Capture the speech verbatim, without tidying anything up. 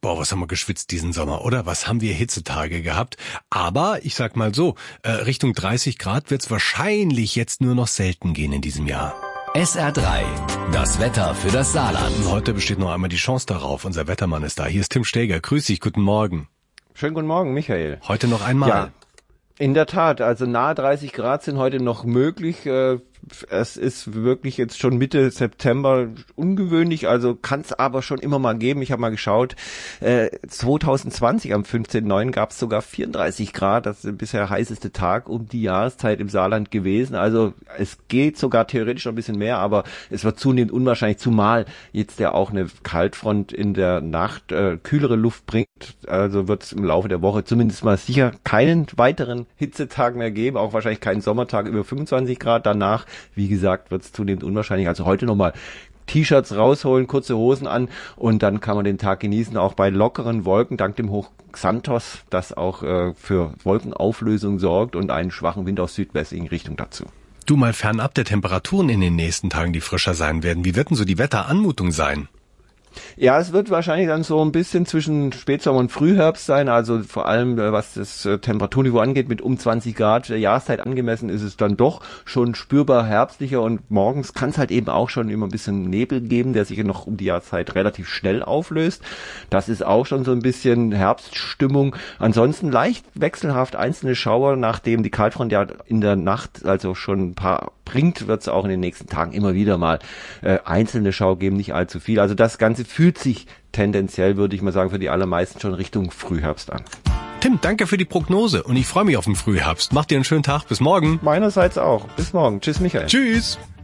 Boah, was haben wir geschwitzt diesen Sommer, oder? Was haben wir Hitzetage gehabt? Aber ich sag mal so, äh, Richtung dreißig Grad wird's wahrscheinlich jetzt nur noch selten gehen in diesem Jahr. S R drei, das Wetter für das Saarland. Heute besteht noch einmal die Chance darauf. Unser Wettermann ist da. Hier ist Tim Steger. Grüß dich, guten Morgen. Schönen guten Morgen, Michael. Heute noch einmal. Ja, in der Tat. Also nahe dreißig Grad sind heute noch möglich. Es ist wirklich jetzt schon Mitte September ungewöhnlich, also kann es aber schon immer mal geben. Ich habe mal geschaut, äh, zwanzig zwanzig am fünfzehnten neunten gab es sogar vierunddreißig Grad. Das ist der bisher heißeste Tag um die Jahreszeit im Saarland gewesen. Also es geht sogar theoretisch noch ein bisschen mehr, aber es wird zunehmend unwahrscheinlich, zumal jetzt ja auch eine Kaltfront in der Nacht äh, kühlere Luft bringt. Also wird es im Laufe der Woche zumindest mal sicher keinen weiteren Hitzetag mehr geben, auch wahrscheinlich keinen Sommertag über fünfundzwanzig Grad. Danach, wie gesagt, wird es zunehmend unwahrscheinlich. Also heute nochmal T-Shirts rausholen, kurze Hosen an und dann kann man den Tag genießen, auch bei lockeren Wolken, dank dem Hoch Xanthos, das auch äh, für Wolkenauflösung sorgt und einen schwachen Wind aus südwestlichen Richtung dazu. Du, mal fernab der Temperaturen in den nächsten Tagen, die frischer sein werden. Wie wird denn so die Wetteranmutung sein? Ja, es wird wahrscheinlich dann so ein bisschen zwischen Spätsommer und Frühherbst sein, also vor allem was das äh, Temperaturniveau angeht, mit um zwanzig Grad der Jahreszeit angemessen ist es dann doch schon spürbar herbstlicher und morgens kann es halt eben auch schon immer ein bisschen Nebel geben, der sich noch um die Jahreszeit relativ schnell auflöst. Das ist auch schon so ein bisschen Herbststimmung. Ansonsten leicht wechselhaft einzelne Schauer, nachdem die Kaltfront ja in der Nacht also schon ein paar bringt, wird es auch in den nächsten Tagen immer wieder mal äh, einzelne Schauer geben, nicht allzu viel. Also das Ganze fühlt sich tendenziell, würde ich mal sagen, für die allermeisten schon Richtung Frühherbst an. Tim, danke für die Prognose und ich freue mich auf den Frühherbst. Mach dir einen schönen Tag. Bis morgen. Meinerseits auch. Bis morgen. Tschüss, Michael. Tschüss.